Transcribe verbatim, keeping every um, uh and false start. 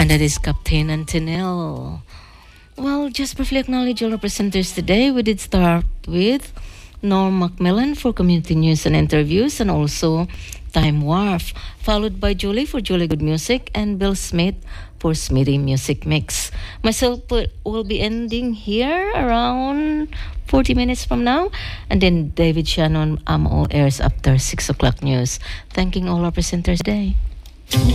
And that is Captain Antonel. Well, just briefly acknowledge all our presenters today. We did start with Norm Macmillan for community news and interviews, and also Time Wharf, followed by Julie for Julie Good Music, and Bill Smith for Smithy Music Mix. Myself will be ending here around forty minutes from now, and then David Shannon, I'm all airs after six o'clock news. Thanking all our presenters today.